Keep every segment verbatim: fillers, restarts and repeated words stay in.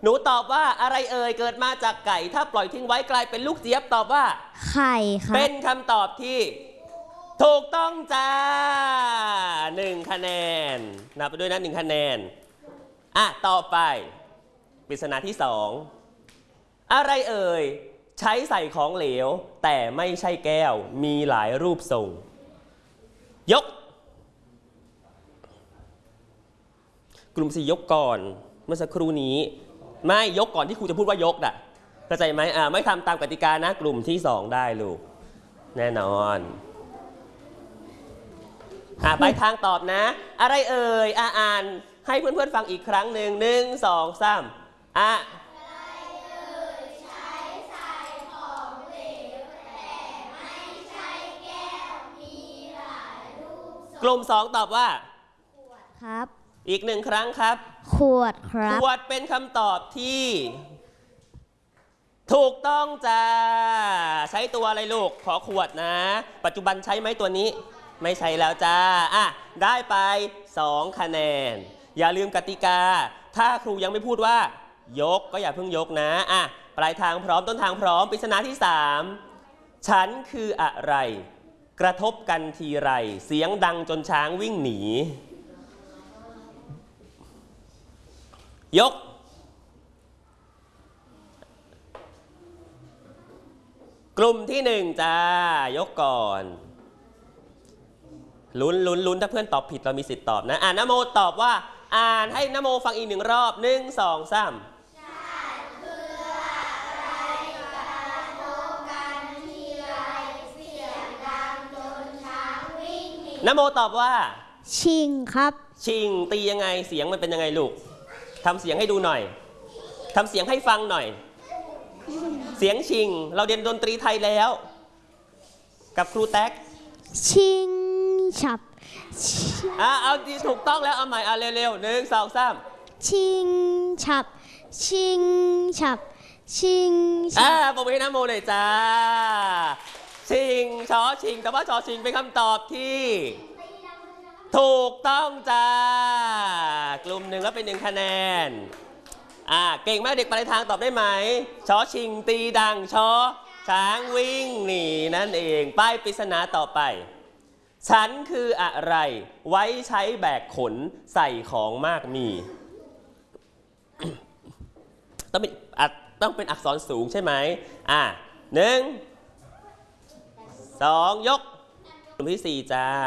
หนูตอบว่าอะไรเอ่ยเกิดมาจากไก่ถ้าปล่อยทิ้งไว้กลายเป็นลูกเจี๊ยบตอบว่าไข่ครับเป็นคำตอบที่ถูกต้องจ้าหนึ่งคะแนนนับไปด้วยนะหนึ่งคะแนนอ่ะต่อไปปริศนาที่สองอะไรเอ่ยใช้ใส่ของเหลวแต่ไม่ใช่แก้วมีหลายรูปทรงยกกลุ่มสี่ยกก่อนเมื่อสักครู่นี้ไม่ยกก่อนที่ครูจะพูดว่ายกน่ะเข้าใจไหมอ่าไม่ทำตามกติกานะกลุ่มที่สองได้ลูกแน่นอนอ่าไปทางตอบนะอะไรเอ่ยอ่าอ่านให้เพื่อนๆฟังอีกครั้งหนึ่งหนึ่งสองสามอ่ะกลุ่มสองตอบว่าขวดครับอีกหนึ่งครั้งครับขวดครับขวดเป็นคำตอบที่ถูกต้องจ้าใช้ตัวอะไรลูกขอขวดนะปัจจุบันใช้ไหมตัวนี้ไม่ใช้แล้วจ้าอ่ะได้ไปสองคะแนนอย่าลืมกติกาถ้าครูยังไม่พูดว่ายกก็อย่าเพิ่งยกนะอ่ะปลายทางพร้อมต้นทางพร้อมปริศนาที่สามฉันคืออะไรกระทบกันทีไรเสียงดังจนช้างวิ่งหนียกกลุ่มที่หนึ่งจ้ายกก่อนลุ้นลุ้นลุ้นถ้าเพื่อนตอบผิดเรามีสิทธิ์ตอบนะอ่านนโมตอบว่าอ่านให้นโมฟังอีกหนึ่งรอบหนึ่งสองสามนโมตอบว่าชิงครับชิงตียังไงเสียงมันเป็นยังไงลูกทำเสียงให้ดูหน่อยทำเสียงให้ฟังหน่อยเสียงชิงเราเรียนดนตรีไทยแล้วกับครูแท็กชิงฉับอ่ะเอาที่ถูกต้องแล้วเอาใหม่อ่ะเร็วๆหนึ่งสองสามชิงฉับชิงฉับชิงอ่ะบอกไปให้นโมเลยจ้าชิงชอชิงแต่ว่าชอชิงเป็นคำตอบที่ถูกต้องจ้ากลุ่มหนึ่งแล้วเป็นหนึ่งคะแนนอ่าเก่งมากเด็กปลายทางตอบได้ไหมชอชิงตีดังชอช้างวิ่งหนีนั่นเองป้ายปริศนาต่อไปฉันคืออะไรไว้ใช้แบกขนใส่ของมากมี ต้องเป็นต้องเป็นอักษรสูงใช่ไหมอ่าหนึ่งสองยกกลุ่มที่สี่จ้า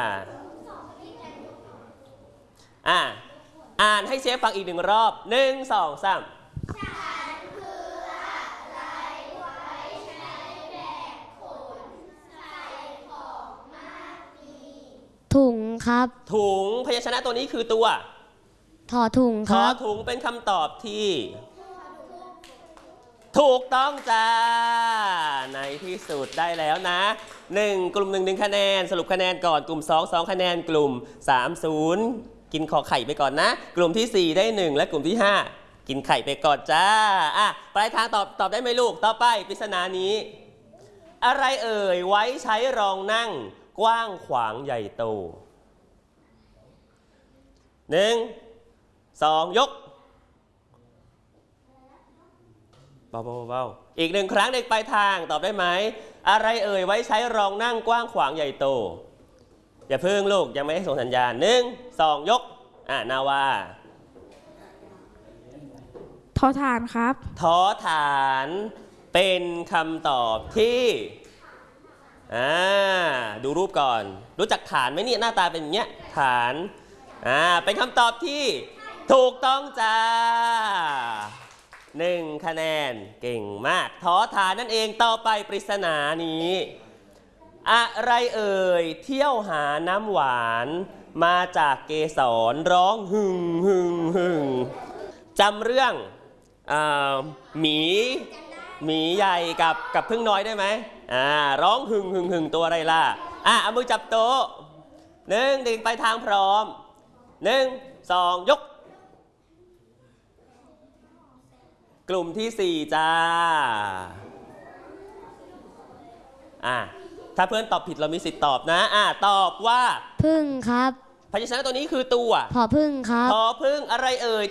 อ่าอ่านให้เชฟฟังอีกหนึ่งรอบหนึ่งสองสามถุงครับถุงพยัญชนะตัวนี้คือตัวถอถุงครับถอถุงเป็นคำตอบที่ถูกต้องจ้าในที่สุดได้แล้วนะหนึ่งกลุ่มหนึ่งหนึ่งคะแนนสรุปคะแนนก่อนกลุ่มสองสองคะแนนกลุ่มสามศูนย์กินขอไข่ไปก่อนนะกลุ่มที่สี่ได้หนึ่งและกลุ่มที่ห้ากินไข่ไปก่อนจ้าอ่ะปลายทางตอบตอบได้ไหมลูกต่อไปปริศนานี้อะไรเอ่ยไว้ใช้รองนั่งกว้างขวางใหญ่โตหนึ่งสองยกเบาๆเบาๆอีกหนึ่งครั้งเด็กปลายทางตอบได้ไหมอะไรเอ่ยไว้ใช้รองนั่งกว้างขวางใหญ่โตอย่าพึ่งลูกยังไม่ได้ส่งสัญญาณหนึ่งสองยกอ่านาวาทอฐานครับทอฐานเป็นคำตอบที่อ่าดูรูปก่อนรู้จักฐานไหมเนี่ยหน้าตาเป็นอย่างเงี้ยฐานอ่าเป็นคำตอบที่ถูกต้องจ้าหนึ่งคะแนนเก่งมากทอฐานนั่นเองต่อไปปริศนานี้อะไรเอ่ยเที่ยวหาน้ำหวานมาจากเกสรร้องหึ่งหึ่งหึ่งจำเรื่องหมีหมีใหญ่กับกับพึ่งน้อยได้ไหมอ่าร้องหึ่งหึ่งหึ่งตัวอะไรล่ะอ่ะเอามือจับโต๊ะหนึ่งดิ่งไปทางพร้อมหนึ่งสองยกกลุ่มที่สี่จ้าอ่ะถ้าเพื่อนตอบผิดเรามีสิทธิ์ตอบนะอ่ะตอบว่าพึ่งครับพยัญชนะตัวนี้คือตัวผอพึ่งครับผอพึ่งอะไรเอ่ย